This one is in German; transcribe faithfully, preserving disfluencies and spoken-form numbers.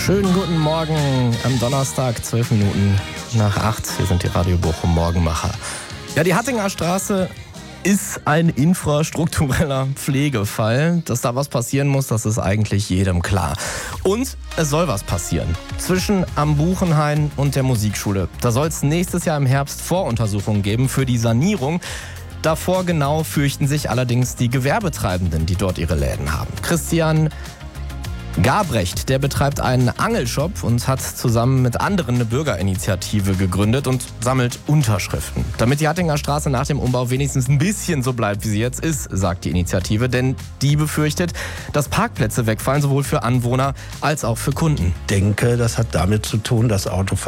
Schönen guten Morgen am Donnerstag, zwölf Minuten nach acht. Hier sind die Radio Bochum Morgenmacher. Ja, die Hattinger Straße ist ein infrastruktureller Pflegefall. Dass da was passieren muss, das ist eigentlich jedem klar. Und es soll was passieren. Zwischen Am Buchenhain und der Musikschule. Da soll es nächstes Jahr im Herbst Voruntersuchungen geben für die Sanierung. Davor genau fürchten sich allerdings die Gewerbetreibenden, die dort ihre Läden haben. Christian Gabrecht, der betreibt einen Angelshop und hat zusammen mit anderen eine Bürgerinitiative gegründet und sammelt Unterschriften. Damit die Hattinger Straße nach dem Umbau wenigstens ein bisschen so bleibt, wie sie jetzt ist, sagt die Initiative. Denn die befürchtet, dass Parkplätze wegfallen, sowohl für Anwohner als auch für Kunden. Ich denke, das hat damit zu tun, dass Autofahrer